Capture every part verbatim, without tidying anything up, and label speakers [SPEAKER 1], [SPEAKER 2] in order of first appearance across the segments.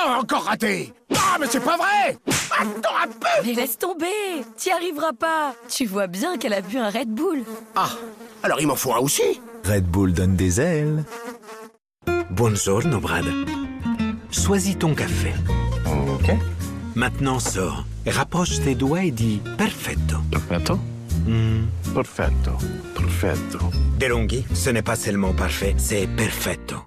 [SPEAKER 1] Oh, encore raté. Ah, mais c'est pas vrai. Attends un peu.
[SPEAKER 2] Mais laisse tomber, t'y arriveras pas. Tu vois bien qu'elle a bu un Red Bull.
[SPEAKER 1] Ah, alors il m'en faut un aussi.
[SPEAKER 3] Red Bull donne des ailes.
[SPEAKER 4] Buongiorno, Brad. Choisis ton café.
[SPEAKER 5] Ok.
[SPEAKER 4] Maintenant sors, rapproche tes doigts et dis perfetto.
[SPEAKER 5] Perfetto.
[SPEAKER 4] Mm.
[SPEAKER 5] Perfetto. Perfetto.
[SPEAKER 4] DeLonghi, ce n'est pas seulement parfait, c'est perfetto.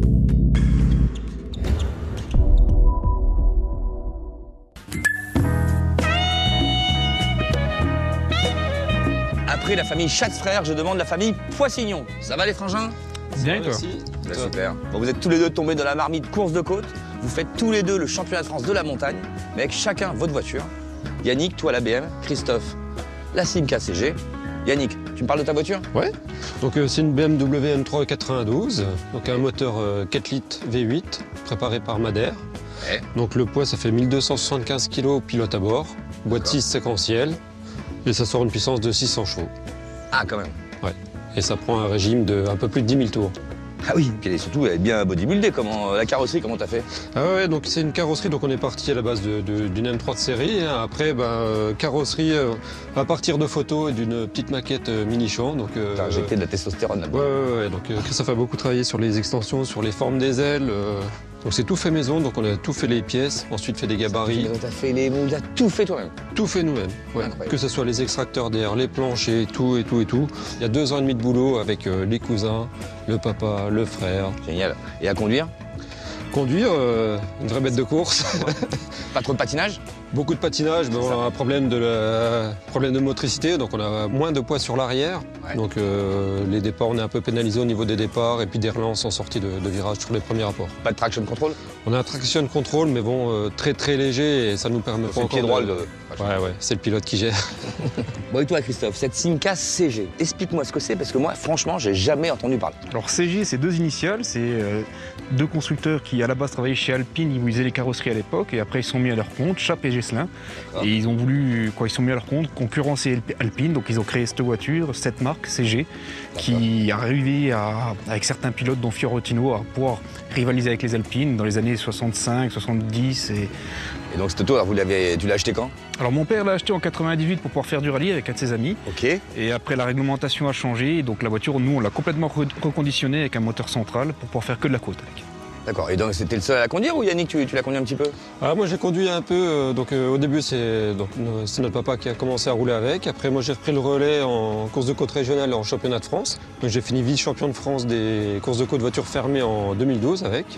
[SPEAKER 6] Après la famille Chatzfrère, je demande la famille Poissignon. Ça va les frangins?
[SPEAKER 7] Bien et toi?
[SPEAKER 6] Bah, super. Bon, vous êtes tous les deux tombés dans la marmite course de côte. Vous faites tous les deux le championnat de France de la montagne, mais avec chacun votre voiture. Yannick, toi la B M, Christophe, la Simca C G. Yannick, tu me parles de ta voiture?
[SPEAKER 8] Ouais. Donc euh, c'est une B M W M trois quatre-vingt-douze, donc un moteur euh, quatre litres V huit préparé par Madère.
[SPEAKER 6] Ouais.
[SPEAKER 8] Donc le poids ça fait mille deux cent soixante-quinze kilos pilote à bord, boîte six séquentielle et ça sort une puissance de six cents chevaux.
[SPEAKER 6] Ah quand même.
[SPEAKER 8] Ouais. Et ça prend un régime de un peu plus de dix mille tours.
[SPEAKER 6] Ah oui, puis surtout elle est bien bodybuildée. Comment, la carrosserie, comment t'as fait?
[SPEAKER 8] Ah ouais, donc c'est une carrosserie, donc on est parti à la base de, de, d'une M trois de série. Hein. Après, ben, euh, carrosserie euh, à partir de photos et d'une petite maquette euh, mini-champ. Donc, euh,
[SPEAKER 6] T'as injecté de la testostérone là-dedans.
[SPEAKER 8] Ouais, ouais, ouais. Donc euh, Christophe a beaucoup travaillé sur les extensions, sur les formes des ailes. Euh, donc c'est tout fait maison, donc on a tout fait les pièces, ensuite fait des gabarits.
[SPEAKER 6] T'as fait les mots, t'as tout fait toi-même.
[SPEAKER 8] Tout fait nous-mêmes, ouais. Que ce soit les extracteurs d'air, les planchers, tout et tout et tout. Il y a deux ans et demi de boulot avec euh, les cousins, le papa, le frère.
[SPEAKER 6] Génial. Et à conduire?
[SPEAKER 8] Conduire, euh, une vraie bête de course.
[SPEAKER 6] Pas trop de patinage?
[SPEAKER 8] Beaucoup de patinage, mais on a un problème de, la... problème de motricité, donc on a moins de poids sur l'arrière.
[SPEAKER 6] Ouais.
[SPEAKER 8] Donc euh, les départs, on est un peu pénalisé au niveau des départs et puis des relances en sortie de, de virage sur les premiers rapports.
[SPEAKER 6] Pas de traction control?
[SPEAKER 8] On a un traction control, mais bon, euh, très très léger et ça nous permet
[SPEAKER 6] C'est
[SPEAKER 8] pas
[SPEAKER 6] le
[SPEAKER 8] encore
[SPEAKER 6] pied droit,
[SPEAKER 8] de...
[SPEAKER 6] le...
[SPEAKER 8] Ouais, ouais, c'est le pilote qui gère.
[SPEAKER 6] Bon et toi Christophe, cette Simca C G, explique-moi ce que c'est parce que moi franchement j'ai jamais entendu parler.
[SPEAKER 7] Alors C G, c'est deux initiales, c'est euh, deux constructeurs qui à la base travaillaient chez Alpine, ils faisaient les carrosseries à l'époque et après ils se sont mis à leur compte, Chap et Gesslin. Et ils ont voulu, quoi, ils se sont mis à leur compte, concurrencer Alpine, donc ils ont créé cette voiture, cette marque C G, qui a arrivé à, avec certains pilotes dont Fiorentino à pouvoir rivaliser avec les Alpines dans les années soixante-cinq, soixante-dix. Et,
[SPEAKER 6] Et donc cette auto, alors, vous l'avez, tu l'as acheté quand?
[SPEAKER 7] Alors mon père l'a acheté en quatre-vingt-dix-huit pour pouvoir faire du rallye avec un de ses amis.
[SPEAKER 6] Ok.
[SPEAKER 7] Et après la réglementation a changé, et donc la voiture, nous on l'a complètement re- reconditionnée avec un moteur central pour pouvoir faire que de la côte avec.
[SPEAKER 6] D'accord. Et donc c'était le seul à la conduire ou Yannick, tu, tu l'as conduit un petit peu?
[SPEAKER 8] Ah, moi j'ai conduit un peu, euh, donc euh, au début c'est, donc, euh, c'est notre papa qui a commencé à rouler avec. Après moi j'ai repris le relais en course de côte régionale en championnat de France. Donc j'ai fini vice-champion de France des courses de côte voitures fermées en deux mille douze avec.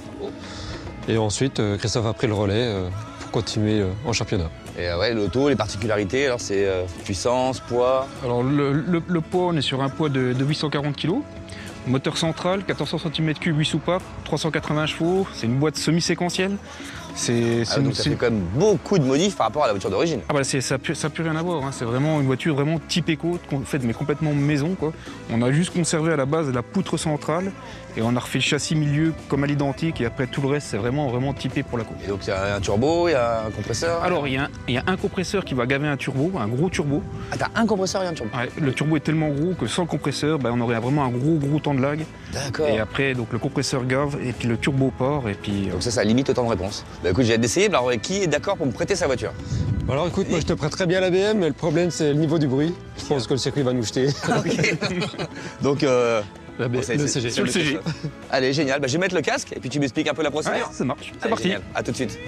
[SPEAKER 8] Et ensuite euh, Christophe a pris le relais euh, pour continuer euh, en championnat.
[SPEAKER 6] Et euh, ouais, l'auto, les particularités, alors c'est euh, puissance, poids.
[SPEAKER 7] Alors le, le- le poids, on est sur un poids de, de huit cent quarante kilos. Moteur central, quatorze cents centimètres cubes, huit soupapes, trois cent quatre-vingts chevaux. C'est une boîte semi-séquentielle. C'est, c'est
[SPEAKER 6] Ah,
[SPEAKER 7] une-
[SPEAKER 6] donc ça
[SPEAKER 7] c'est-
[SPEAKER 6] fait quand même beaucoup de modifs par rapport à la voiture d'origine.
[SPEAKER 7] Ah bah c'est, ça n'a plus, ça a plus rien à voir, hein. C'est vraiment une voiture vraiment type éco, faite mais complètement maison, quoi. On a juste conservé à la base la poutre centrale et on a refait le châssis milieu comme à l'identique et après tout le reste c'est vraiment vraiment typé pour la course.
[SPEAKER 6] Et donc il y a un turbo, il y a un compresseur.
[SPEAKER 7] Alors il y, a un- il y a un compresseur qui va gaver un turbo, un gros turbo.
[SPEAKER 6] Ah, t'as un compresseur et un turbo.
[SPEAKER 7] Ouais, le turbo est tellement gros que sans le compresseur, bah, on aurait vraiment un gros gros temps de lag.
[SPEAKER 6] D'accord.
[SPEAKER 7] Et après donc le compresseur gave et puis le turbo part et puis. euh,
[SPEAKER 6] Donc ça, ça limite le temps de réponse. Bah écoute, j'ai hâte d'essayer. Alors qui est d'accord pour me prêter sa voiture?
[SPEAKER 8] Alors écoute, moi je te prête très bien la B M, mais le problème c'est le niveau du bruit. Je pense que le circuit va nous jeter.
[SPEAKER 6] Ok. Donc euh,
[SPEAKER 8] La B-
[SPEAKER 6] bon, c'est-
[SPEAKER 8] le
[SPEAKER 6] c'est-
[SPEAKER 8] C G.
[SPEAKER 6] c'est
[SPEAKER 7] le C G.
[SPEAKER 6] Allez, génial. Bah, je vais mettre le casque et puis tu m'expliques un peu la
[SPEAKER 7] Ouais,
[SPEAKER 6] procédure.
[SPEAKER 7] ça marche. C'est
[SPEAKER 6] Allez,
[SPEAKER 7] parti.
[SPEAKER 6] génial. À tout de suite.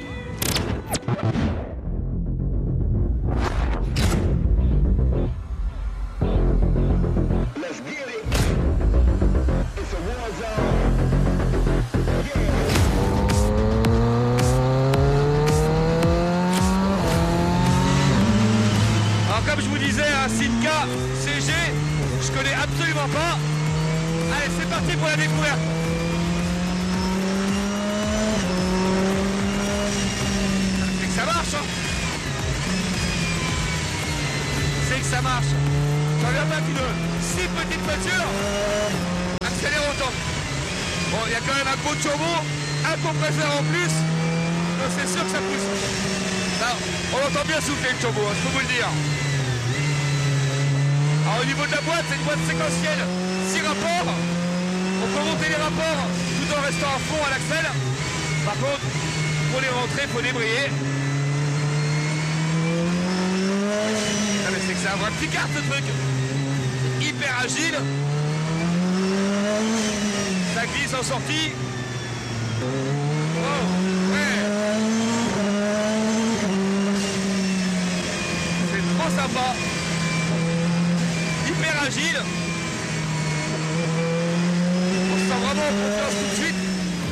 [SPEAKER 9] Alors comme je vous disais, un Simca C G, je connais absolument pas. Allez, c'est parti pour la découverte. C'est que ça marche, hein. C'est que ça marche. J'en viens pas qu'une si petite voiture accélère autant. Bon, il y a quand même un gros turbo, un compresseur en plus, donc c'est sûr que ça pousse. Là, on entend bien souffler le turbo, hein, je peux vous le dire. Alors au niveau de la boîte, c'est une boîte séquentielle, six rapports. On peut monter les rapports tout en restant à fond à l'axel. Par contre, pour les l'entrée, faut débrayer. Ah mais c'est que c'est un vrai petit carte ce truc. Hyper agile. Ça glisse en sortie. Oh, ouais. C'est trop sympa. Hyper agile. On se sent vraiment en confiance tout de suite.